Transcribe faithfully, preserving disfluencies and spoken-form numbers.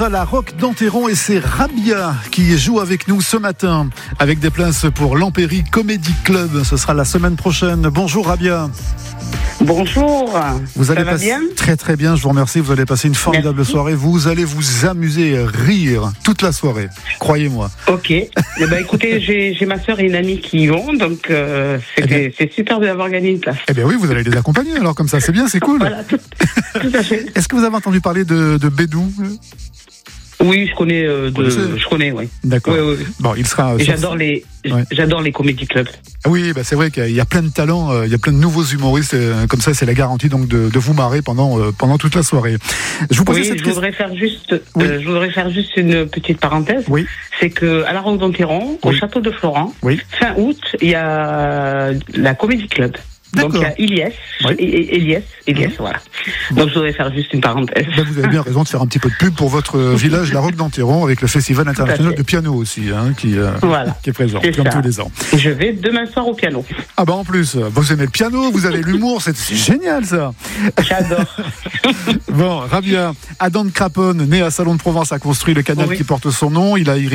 à la Roque d'Enterron et c'est Rabia qui joue avec nous ce matin avec des places pour l'Empéry Comedy Club. Ce sera la semaine prochaine. Bonjour Rabia. Bonjour. Vous allez Ça va passer bien ? très très bien, je vous remercie. Vous allez passer une formidable Merci. soirée. Vous allez vous amuser, rire toute la soirée. Croyez-moi. Ok. Eh ben, écoutez, j'ai, j'ai ma sœur et une amie qui y vont, donc euh, Eh bien. c'est, c'est super d'avoir gagné une place. Eh bien oui, vous allez les accompagner alors comme ça. C'est bien, c'est cool. Voilà, tout, tout à fait. Est-ce que vous avez entendu parler de, de Bédou ? Oui, je connais, euh, de, connaissez ? je connais, oui. D'accord. Oui, oui, oui. Bon, il sera. Et sur- j'adore les, Ouais. j'adore les comédie clubs. Oui, bah c'est vrai qu'il y a plein de talents, euh, il y a plein de nouveaux humoristes, euh, comme ça c'est la garantie donc de, de vous marrer pendant euh, pendant toute la soirée. Je vous posais Oui, cette je question. voudrais faire juste, Oui. euh, je voudrais faire juste une petite parenthèse. Oui, C'est que à la Roque d'Enterron, au Oui. château de Florent, oui, fin août, il y a la comédie club. Donc il y d'accord. a Elias, Oui. et- et- Elias, Elias, voilà. Donc je voudrais faire juste une parenthèse. Ben, vous avez bien raison de faire un petit peu de pub pour votre euh, village, la Roque d'Enterron, avec le Festival international fait. de piano aussi, hein, qui, euh, Voilà. qui est présent, C'est comme ça. tous les ans. Je vais demain soir au piano. Ah bah en plus, vous aimez le piano, vous avez l'humour, c'est, c'est génial ça. J'adore. Bon, Rabia, Adam de Craponne, né à Salon de Provence, a construit le canal Oui. qui porte son nom. Il a